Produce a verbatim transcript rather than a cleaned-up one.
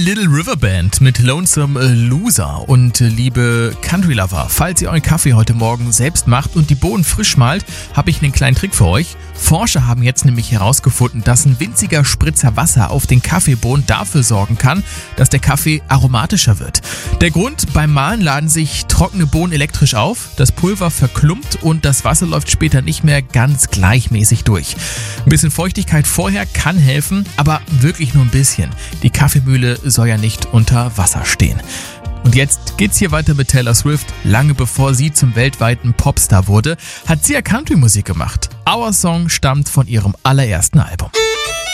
Little River Band mit Lonesome Loser. Und liebe Country Lover, falls ihr euren Kaffee heute Morgen selbst macht und die Bohnen frisch malt, habe ich einen kleinen Trick für euch. Forscher haben jetzt nämlich herausgefunden, dass ein winziger Spritzer Wasser auf den Kaffeebohnen dafür sorgen kann, dass der Kaffee aromatischer wird. Der Grund: beim Mahlen laden sich trockene Bohnen elektrisch auf, das Pulver verklumpt und das Wasser läuft später nicht mehr ganz gleichmäßig durch. Ein bisschen Feuchtigkeit vorher kann helfen, aber wirklich nur ein bisschen. Die Kaffeemühle soll ja nicht unter Wasser stehen. Und jetzt geht's hier weiter mit Taylor Swift. Lange bevor sie zum weltweiten Popstar wurde, hat sie ja Country-Musik gemacht. Our Song stammt von ihrem allerersten Album.